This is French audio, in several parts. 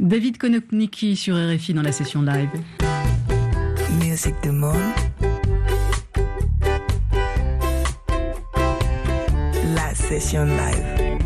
David Konopnicki sur RFI dans la session live. Music du monde. La session live.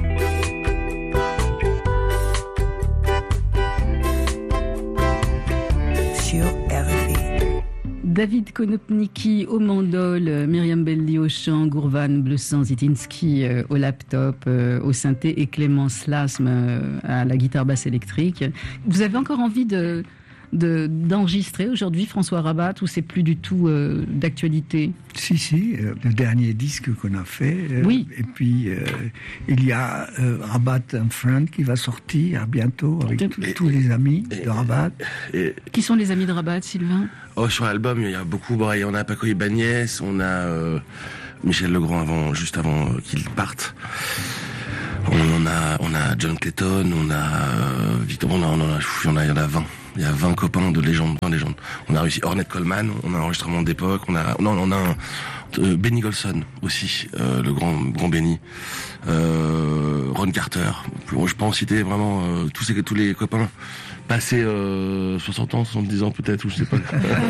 Sur RFI. David Konopnicki au mandole, Myriam Belli au chant, Gourvan Bleusan-Zitinsky au laptop, au synthé et Clémence Lasme à la guitare basse électrique. Vous avez encore envie d'enregistrer aujourd'hui François Rabat ou c'est plus du tout d'actualité? Si, le dernier disque qu'on a fait. Oui. Et puis il y a Rabat and Friend qui va sortir bientôt avec tous les amis de Rabat. Qui sont les amis de Rabat, Sylvain? Sur l'album, il y a beaucoup. On a Paco Ibáñez, on a Michel Legrand juste avant qu'il parte. On a John Clayton, on a Victor, il y en a 20. Il y a 20 copains de légende, 20 légendes. On a réussi Ornette Coleman, on a un enregistrement d'époque, on a Benny Golson aussi, le grand Benny, Ron Carter. Je peux en citer vraiment tous les copains passés 60 ans, 70 ans peut-être, ou je sais pas.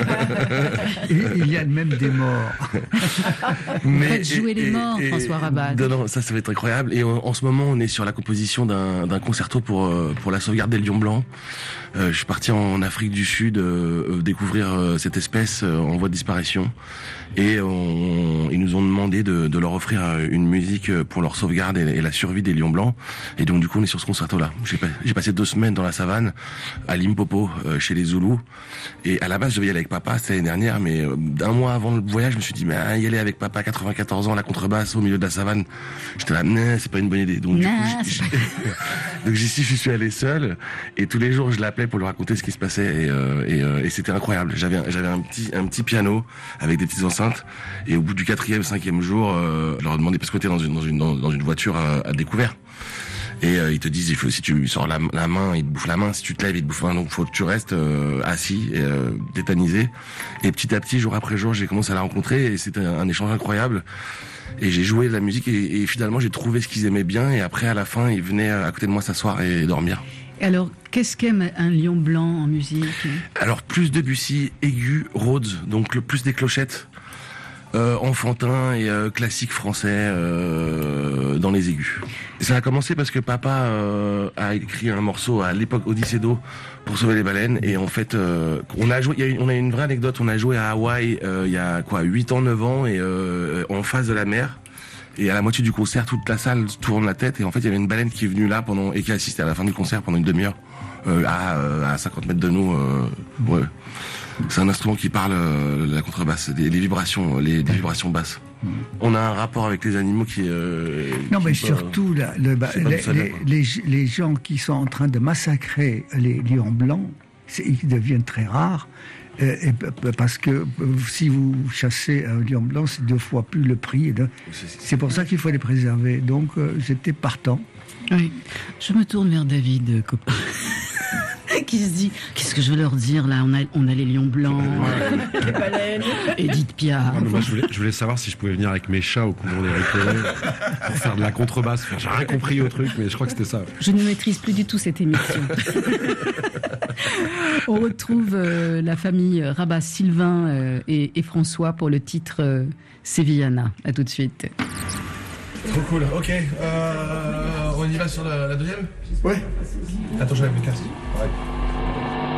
Et il y a même des morts. Faites jouer les morts, François Rabat. Non, ça va être incroyable. Et en ce moment, on est sur la composition d'un concerto pour la sauvegarde des lions blancs. Je suis parti en Afrique du Sud découvrir cette espèce en voie de disparition. Et ils nous ont demandé de leur offrir une musique pour leur sauvegarde et la survie des lions blancs. Et donc du coup on est sur ce concerto-là. J'ai passé 2 semaines dans la savane, à Limpopo, chez les Zoulous. Et à la base je devais y aller avec papa, c'était l'année dernière, mais un mois avant le voyage je me suis dit, mais y aller avec papa, 94 ans, la contrebasse au milieu de la savane. J'étais là, non, c'est pas une bonne idée. Donc du coup, donc j'y suis allé seul. Et tous les jours je l'appelais pour lui raconter ce qui se passait. Et c'était incroyable. J'avais un petit piano avec des petites enceintes. Et au bout du 4e, 5e jour, je leur ai demandé parce que t'es dans une voiture à découvert. Et ils te disent, si tu sors la main, ils te bouffent la main. Si tu te lèves, ils te bouffent la main. Donc faut que tu restes assis, tétanisé. Et petit à petit, jour après jour, j'ai commencé à la rencontrer et c'était un échange incroyable. Et j'ai joué de la musique et finalement j'ai trouvé ce qu'ils aimaient bien. Et après, à la fin, ils venaient à côté de moi s'asseoir et dormir. Alors, qu'est-ce qu'aime un lion blanc en musique? Alors, plus Debussy, aigu, Rhodes, donc le plus des clochettes. Enfantin et classique français dans les aigus. Ça a commencé parce que papa a écrit un morceau à l'époque Odyssée d'eau pour sauver les baleines et en fait on a une vraie anecdote, on a joué à Hawaï il y a 8 ans, 9 ans et en face de la mer. Et à la moitié du concert, toute la salle tourne la tête et en fait il y avait une baleine qui est venue là et qui a assisté à la fin du concert pendant une demi-heure à 50 mètres de nous. Ouais. C'est un instrument qui parle la contrebasse, les vibrations, des vibrations basses. On a un rapport avec les animaux qui. Non, mais surtout les gens qui sont en train de massacrer les lions blancs, ils deviennent très rares. Parce que si vous chassez un lion blanc, c'est 2 fois plus le prix. C'est pour ça qu'il faut les préserver. Donc j'étais partant. Oui. Je me tourne vers David, copain. Qui se dit, qu'est-ce que je veux leur dire là, on a les lions blancs, les baleines, Edith Piaf. Ouais, moi, je voulais savoir si je pouvais venir avec mes chats au couvent des Récollets pour faire de la contrebasse. J'ai rien compris au truc, mais je crois que c'était ça. Je ne maîtrise plus du tout cette émission. On retrouve la famille Rabat, Sylvain et François pour le titre Sevillana. À tout de suite. Trop cool, ok. On y va sur la deuxième? Ouais. Attends, j'enlève le casque. Ouais.